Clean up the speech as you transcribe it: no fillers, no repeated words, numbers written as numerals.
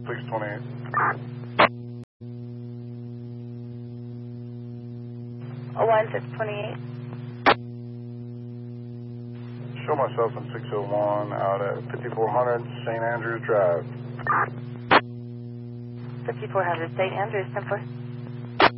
628. Oh, 1628. Show myself in 601 out at 5400 St. Andrews Drive. 5400 St. Andrews, 10-4.